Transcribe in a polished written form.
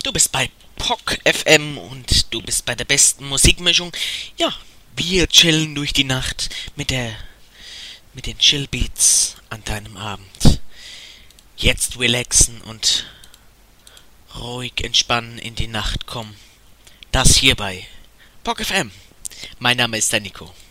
Du bist bei POC FM und du bist bei der besten Musikmischung. Ja, wir chillen durch die Nacht mit den Chillbeats an deinem Abend. Jetzt relaxen und ruhig entspannen in die Nacht kommen. Das hier bei POC FM. Mein Name ist der Nico.